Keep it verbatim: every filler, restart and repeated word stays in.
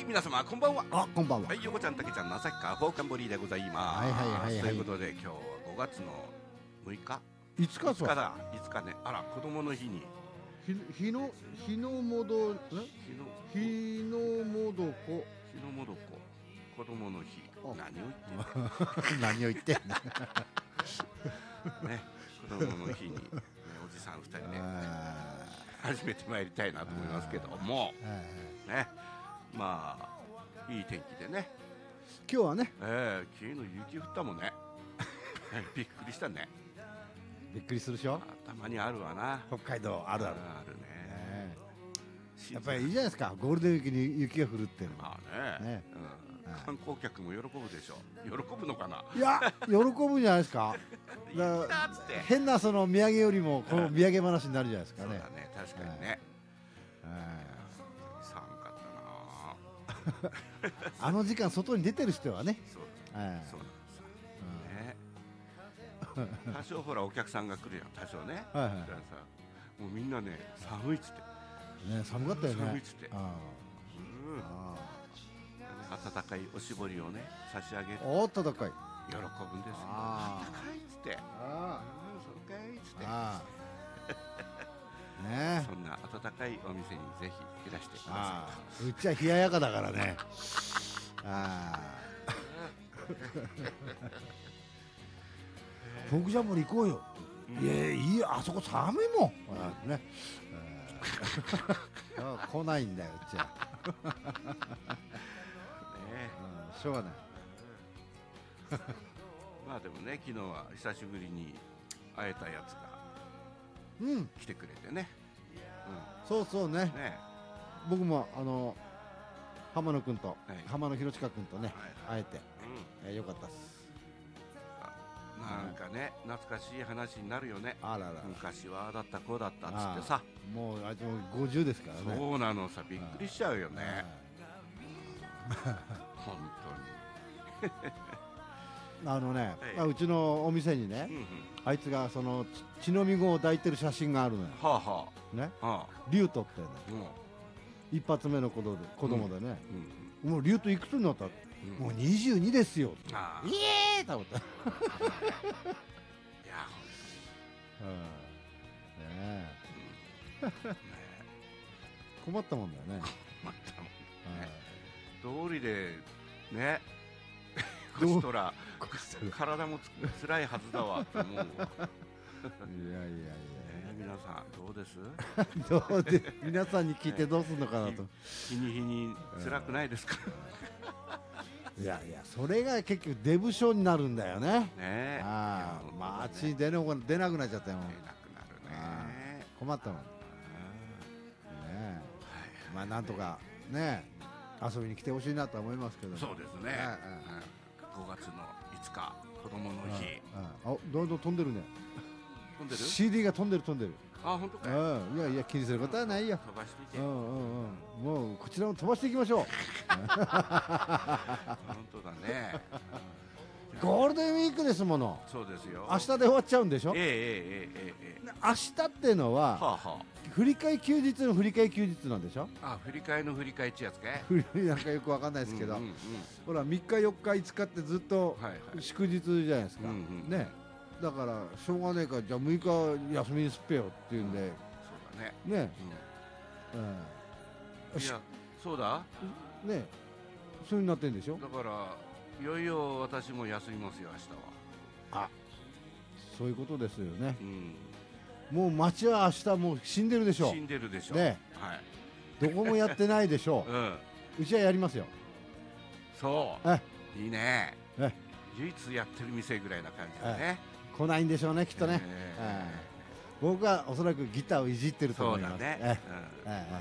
皆様こんばんは。 あ、こんばんは。 はい、横ちゃん、たけちゃん、なさきかフォーカンボリーでございます。 はいはいはいはいということで今日はごがつのむいかいつかいつかだいつかね。あら、子供の日にひ日の日のもどん日の日のもどこ日のもどこ子供の日。 あ何を言ってんの何を言ってんのね、子供の日に、ね、おじさんふたりね始めてまいりたいなと思いますけどもね、まあいい天気でね。 今日はね、 ええー、昨日雪降ったもんねびっくりしたね。 びっくりするでしょ。 たまにあるわな。 北海道あるあるあるね。 ねやっぱりいいじゃないですか、ゴールデンウィークに雪が降るっていうのは。 まあね、 ねうん、観光客も喜ぶでしょ。喜ぶのかな。 いや、喜ぶんじゃないですか。 行ったっつって変なその土産よりもこの土産話になるじゃないですかね。 そうだね、確かにね。寒かったな。 あの時間外に出てる人はね。 そうそうなんですね。多少ほらお客さんが来るやん、多少ね。 はいはい。 だからさ、もうみんなね、寒いっつって。 ね、寒かったよね。 寒いっつって。 あうん。温かいおしぼりをね差し上げる。 あ、温かい。 喜ぶんですよ。 あ温かいっつって。 あうん、そうかいっつって。 ああ。ね。 そんな温かいお店にぜひいらしてください。うちは冷ややかだからね。ああ。フォークジャンボリ行こうよ。いや、いいよ、あそこ寒いもん。ね。来ないんだよ、うちは。 い。ね。 しょうがない。 まあでもね、昨日は久しぶりに会えたやつがうん、 来てくれてね。 そうそうね。 ね。 僕もあの浜野君と、 はい、 浜野博親君とね、 はいはい、 会えて、うん、えー、よかったっす。 なんかね、懐かしい話になるよね。 あらら、 昔はああだったこうだったっつってさ。 もうあいつもごじゅうですからね。 そうなのさ、びっくりしちゃうよね。本当に。 あのね、 はい、 まあ、うちのお店にね、うんうん、あいつがその血のみ子を抱いてる写真があるのよ。 はあはあ、 ね、 はあ、 リュウトってね、うん、一発目の子供で、子供でね、うんうん、もうリュウトいくつになった？うん、もうにじゅうにですよ。ああ、イエーイと思った。いや、うん、ねえ、困ったもんだよね。 困ったもんね。道理でね、こちとら体もつ辛いはずだわと思うわ。いやいやいや、皆さんどうです？ どうで皆さんに聞いてどうするのかなと。 日に日に辛くないですか？ いやいや、それが結局デブ症になるんだよね。 ね。 ああ、まあ、街に出な出なくなっちゃったよ。 出なくなるね。 困ったもん。ねえ、まあなんとかね遊びに来てほしいなと思いますけど。 そうですね。ごがつのいつか子供の日。 あ、どんどん飛んでるね。 飛んでる？ シーディー が飛んでる飛んでる。 あ、本当か。 いやいや、気にすることはないよ。 飛ばしていて。 うんうんうん。もうこちらも飛ばしていきましょう。 本当だね。 ゴールデンウィークですもの。 そうですよ。 明日で終わっちゃうんでしょ。 ええええええええ。 明日っていうのは、はあはあ、振り替え休日の振り替え休日なんでしょ。 あ、振り替えの振り替えってやつかい。 なんかよくわかんないですけど、うんうんうん、ほらみっかよっかいつかってずっと祝日じゃないですか。はいはい、ね。だからしょうがないからじゃあむいか休みにすっぺよっていうんで、うん、 そうだね。 ね。 うん。うん、いや、そうだ。 ね。そうになってんでしょ。 だからいよいよ私も休みますよ、明日は。 あ、そういうことですよね。 うん、 もう街は明日もう死んでるでしょう。 死んでるでしょう。 ね。 はい。 どこもやってないでしょう。うん、うちはやりますよ。 そう。いいね。唯一やってる店ぐらいな感じだね。 来ないんでしょうね、きっとね。僕はおそらくギターをいじってると思います。そうだね。